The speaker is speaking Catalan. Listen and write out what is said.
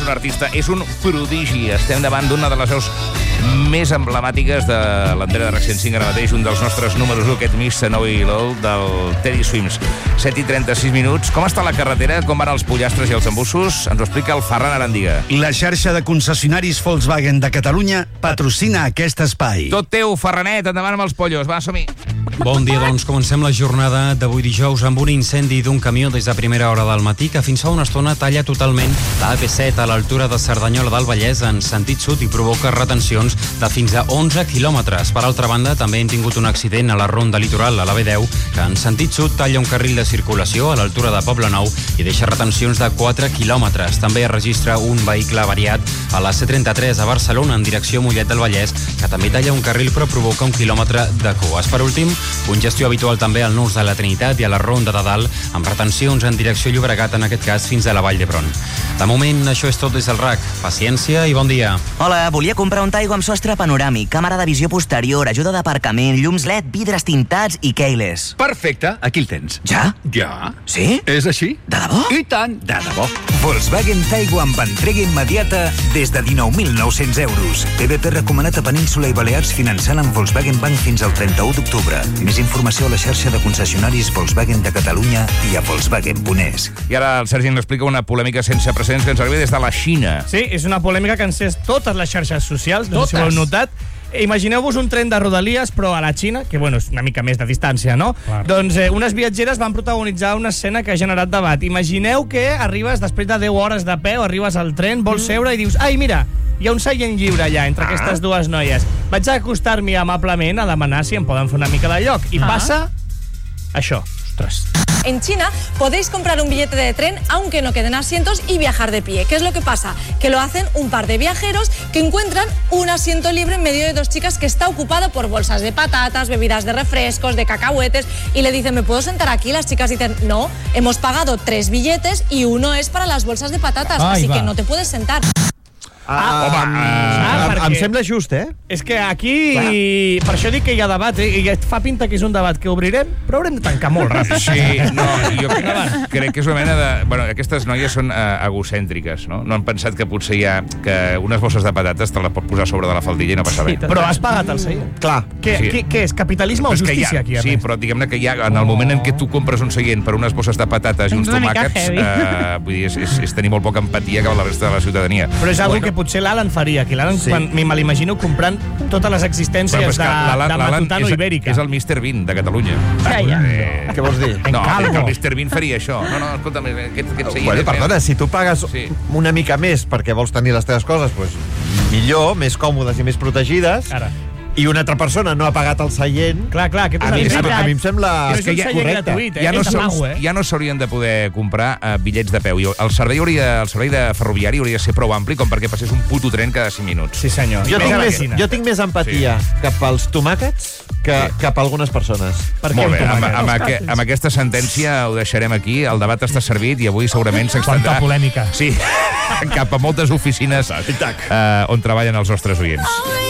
un artista, és un prodigi. Estem davant d'una de les veus més emblemàtiques de l'Andrea de Recencinc ara mateix, un dels nostres números 1, aquest Mr. Know-It-All del Teddy Swims. 7:36 minuts. Com està la carretera? Com van els pollastres i els embussos? Ens ho explica el Ferran Arandiga. La xarxa de concessionaris Volkswagen de Catalunya patrocina aquest espai. Tot teu, Ferranet, endavant amb els pollos. Va, som-hi. Bon dia, doncs comencem la jornada d'avui dijous amb un incendi d'un camió des de primera hora del matí que fins fa una estona talla totalment la AP7 a l'altura de Cerdanyola del Vallès en sentit sud i provoca retencions de fins a 11 quilòmetres. Per altra banda, també hem tingut un accident a la ronda litoral, a la B10, que en sentit sud talla un carril de circulació a l'altura de Poblenou i deixa retencions de 4 quilòmetres. També es registra un vehicle avariat a la C33 a Barcelona en direcció Mollet del Vallès, que també talla un carril però provoca un quilòmetre de cues. Per últim, congestió habitual també al Nus de la Trinitat i a la Ronda de Dalt, amb retencions en direcció Llobregat, en aquest cas fins a la Vall d'Hebron. De moment, això és tot des del RAC. Paciència i bon dia. Hola, volia comprar un Taigo amb sostre panoràmic, càmera de visió posterior, ajuda d'aparcament, llums LED, vidres tintats i keyless. Perfecte, aquí el tens. Ja? Ja. Sí? És així? De debò? I tant, de debò. Volkswagen Taigo amb entrega immediata des de 19.900 euros. TVP recomanat a Península i Balears finançant amb Volkswagen Bank fins al 31 d'octubre. Més informació a la xarxa de concessionaris Volkswagen de Catalunya i a Volkswagen.es. I ara el Sergi ens explica una polèmica sense precedents que ens arriba des de la Xina. Sí, és una polèmica que encès totes les xarxes socials, no sé si ho heu notat. Imagineu-vos un tren de Rodalies, però a la Xina, que bueno, és una mica més de distància, no? Clar. Doncs unes viatgeres van protagonitzar una escena que ha generat debat. Imagineu que arribes després de 10 hores de peu, arribes al tren, vols seure i dius, ai, mira, hi ha un seient lliure allà entre aquestes dues noies. Vaig acostar-m'hi amablement a demanar si em poden fer una mica de lloc. I passa això. Ostres. En China podéis comprar un billete de tren aunque no queden asientos y viajar de pie. ¿Qué es lo que pasa? Que lo hacen un par de viajeros que encuentran un asiento libre en medio de dos chicas que está ocupado por bolsas de patatas, bebidas de refrescos, de cacahuetes, y le dicen, ¿me puedo sentar aquí? Las chicas dicen, no, hemos pagado 3 billetes y uno es para las bolsas de patatas, así que no te puedes sentar. Em sembla just, És que aquí... Per això dic que hi ha debat, i fa pinta que és un debat que obrirem, però haurem de tancar molt ràpid. Sí, no, jo crec que és una mena de... Bueno, aquestes noies són egocèntriques, no? No han pensat que potser hi ha... que unes bosses de patates te les pot posar sobre de la faldilla i no passa res. Però has pagat el seient. Clar. Què és? Capitalisme o justícia aquí? Sí, però diguem-ne que ja en el moment en què tu compres un seient per unes bosses de patates i uns tomàquets, vull dir, és tenir molt poca empatia cap a la resta de la ciutadania. Però és algo que potser l'Alan faria aquí. L'Alan, me l'imagino comprant totes les existències de Matutano Ibèrica. És el Mr. Bean de Catalunya. Què vols dir? No, que el Mr. Bean faria això. No, escolta'm, aquest seient... Bueno, perdona, si tu pagues una mica més perquè vols tenir les teves coses, doncs millor, més còmodes i més protegides. Ara. I una altra persona no ha pagat el seient. Clar, aquest a mi em sembla correcte. Ja no s'haurien de poder comprar bitllets de peu. El servei de ferroviari hauria de ser prou ampli com perquè passés un puto tren cada 5 minuts. Sí, senyor. Jo tinc més empatia cap als tomàquets que cap a algunes persones. Molt bé, amb aquesta sentència ho deixarem aquí. El debat està servit i avui segurament s'extendrà... Quanta polèmica. Sí, cap a moltes oficines on treballen els nostres oients.